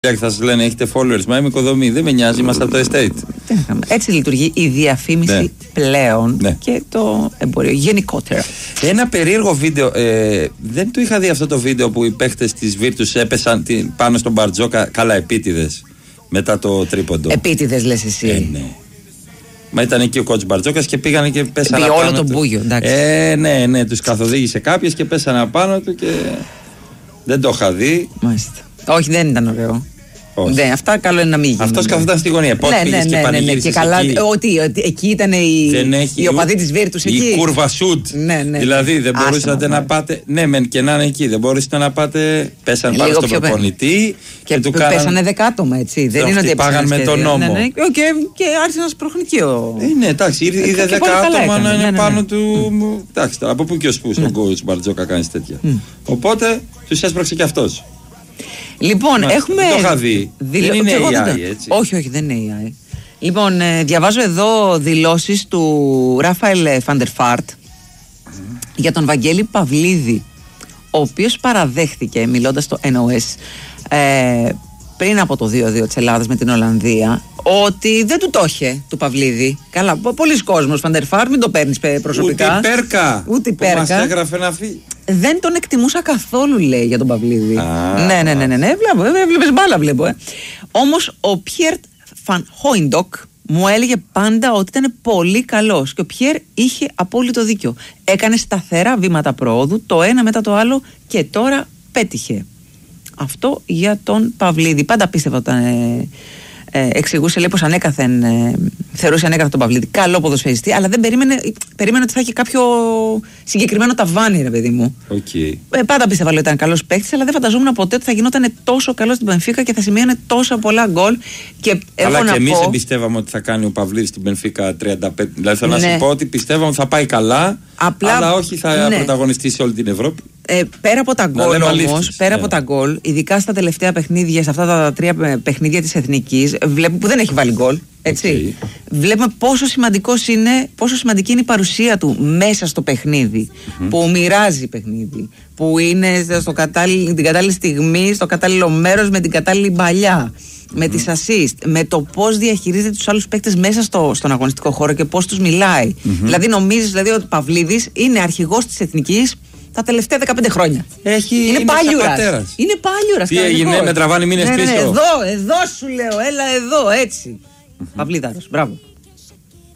Θα σας λένε έχετε followers, μα είμαι οικοδομή, δεν με νοιάζει, είμαστε από το estate. Έτσι λειτουργεί η διαφήμιση πλέον και το εμπόριο γενικότερα. Ένα περίεργο βίντεο, δεν του είχα δει αυτό το βίντεο που οι παίχτες της Virtus έπεσαν πάνω στον Μπαρτζόκα, καλά επίτηδες, μετά το τρίποντο. Επίτηδες λες εσύ. Ναι. Μα ήταν εκεί ο coach Μπαρτζόκας και πήγανε και πέσανε επί απάνω όλο τον μπούγιο, εντάξει. Ναι, τους καθοδήγησε κάποιος και πέσανε απάνω του και δεν το είχα δει. Μάλιστα. Όχι, δεν ήταν ωραίο. Ναι, αυτά καλό είναι να μην γίνει. Αυτός καθόταν στη γωνία. Πώς πήγες και πανηγύρισες και καλά, εκεί. ότι εκεί ήταν η οπαδή της Virtus εκεί. Η κούρβα σουτ. Ναι. Δηλαδή δεν μπορούσατε να πάτε. Ναι, μεν και να είναι εκεί. Δεν μπορούσατε να πάτε. Πέσαν πάνω στον προπονητή. Και του πέσανε 10 άτομα, έτσι. Δεν είναι ότι πάγαν με τον νόμο. Και άρχισε να σπρώχνει και ο. Ναι, εντάξει, είδε 10 άτομα να είναι πάνω του. Εντάξει, από πού και ω πού στον coach Μπαρτζόκα κάνει τέτοια. Οπότε του έσπρωξε και αυτό. Λοιπόν, έχουμε. Το είχα δει. Δεν είναι AI, έτσι. Όχι, δεν είναι AI. Λοιπόν, διαβάζω εδώ δηλώσεις του Ράφαελ Φαντερφάρτ για τον Βαγγέλη Παυλίδη, ο οποίος παραδέχθηκε, μιλώντας στο NOS, πριν από το 2-2 της Ελλάδας με την Ολλανδία, ότι δεν του το είχε του Παυλίδη. Καλά, πολλοί κόσμος, Φαντερφάρτ, μην το παίρνεις προσωπικά. Ούτε η Πέρκα. Μας έγραφε να φύγει. Δεν τον εκτιμούσα καθόλου, λέει, για τον Παυλίδη. Ναι. Βλέπεις μπάλα, βλέπω. Όμως ο Πιέρ Φαν Χόιντοκ μου έλεγε πάντα ότι ήταν πολύ καλός και ο Πιέρ είχε απόλυτο δίκιο. Έκανε σταθερά βήματα προόδου, το ένα μετά το άλλο και τώρα πέτυχε. Αυτό για τον Παυλίδη. Πάντα πίστευα όταν εξηγούσε, λέει, πως ανέκαθεν θεωρούσε ανέκαθεν τον Παυλίδη καλό ποδοσφαιριστή, αλλά δεν περίμενε ότι θα έχει κάποιο συγκεκριμένο ταβάνι, ρε παιδί μου. Πάντα πίστευα ότι ήταν καλός παίκτης, αλλά δεν φανταζόμουν ποτέ ότι θα γινόταν τόσο καλός στην Μπενφίκα και θα σημείωνε τόσα πολλά γκολ. Αλλά και εμείς εμπιστεύαμε ότι θα κάνει ο Παυλίδης στην Μπενφίκα 35. Δηλαδή θέλω να σου πω ότι πιστεύαμε ότι θα πάει καλά, αλλά όχι θα πρωταγωνιστεί σε όλη την Ευρώπη. Πέρα από τα γκολ όμως, από τα γκολ, ειδικά στα τελευταία παιχνίδια, σε αυτά τα 3 παιχνίδια της Εθνικής, βλέπουμε που δεν έχει βάλει γκολ, έτσι. Βλέπουμε πόσο σημαντική είναι η παρουσία του μέσα στο παιχνίδι, που μοιράζει παιχνίδι, που είναι την κατάλληλη στιγμή, στο κατάλληλο μέρος, με την κατάλληλη μπαλιά, με τις assist, με το πώς διαχειρίζεται τους άλλους παίκτες μέσα στον αγωνιστικό χώρο και πώς τους μιλάει. Δηλαδή νομίζεις ότι ο Παυλίδης είναι αρχηγός της Εθνικής τα τελευταία 15 χρόνια. Είναι πάλιουρας. Είναι πάλιουρας. Τι έγινε, με τραβάνει μήνες πίσω. Εδώ σου λέω, έλα εδώ, έτσι. Παυλίδαρος, μπράβο.